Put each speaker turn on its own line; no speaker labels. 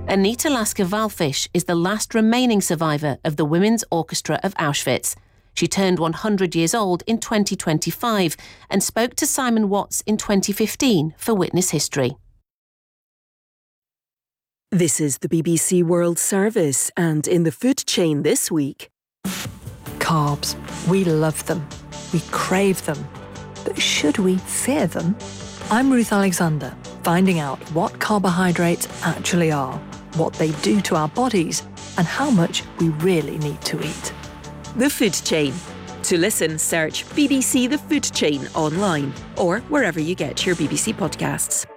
Anita Lasker-Wallfisch is the last remaining survivor of the Women's Orchestra of Auschwitz. She turned 100 years old in 2025 and spoke to Simon Watts in 2015 for Witness History.
This is the BBC World Service, and in the food chain this week...
Carbs. We love them. We crave them. But should we fear them? I'm Ruth Alexander, finding out what carbohydrates actually are, what they do to our bodies, and how much we really need to eat.
The Food Chain. To listen, search BBC The Food Chain online or wherever you get your BBC podcasts.